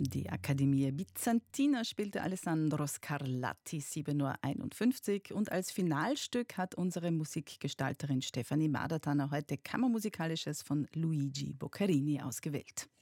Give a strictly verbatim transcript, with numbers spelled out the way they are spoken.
Die Accademia Bizantina spielte Alessandro Scarlatti, sieben Uhr einundfünfzig. Und als Finalstück hat unsere Musikgestalterin Stefanie Madertaner heute Kammermusikalisches von Luigi Boccherini ausgewählt.